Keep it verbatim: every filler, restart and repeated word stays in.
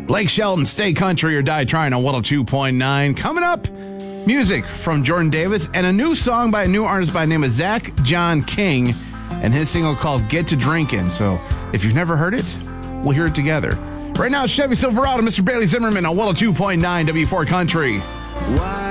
Blake Shelton, Stay Country or Die Trying on one oh two point nine. Coming up, music from Jordan Davis and a new song by a new artist by the name of Zach John King and his single called Get to Drinkin'. So if you've never heard it, we'll hear it together. Right now, Chevy Silverado, Mister Bailey Zimmerman on one oh two point nine W four Country. Why?